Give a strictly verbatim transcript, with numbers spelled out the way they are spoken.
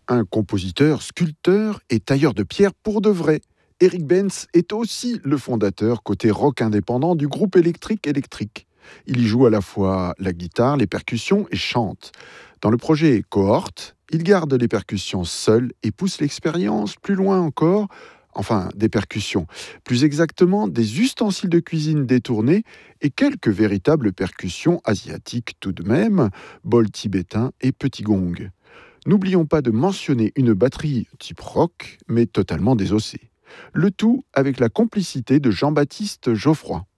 Un compositeur, sculpteur et tailleur de pierre pour de vrai. Eric Benz est aussi le fondateur côté rock indépendant du groupe électrique électrique. Il y joue à la fois la guitare, les percussions et chante. Dans le projet Cohorte, il garde les percussions seul et pousse l'expérience plus loin encore, enfin des percussions, plus exactement des ustensiles de cuisine détournés et quelques véritables percussions asiatiques tout de même, bol tibétain et petit gong. N'oublions pas de mentionner une batterie type rock, mais totalement désossée. Le tout avec la complicité de Jean-Baptiste Geoffroy.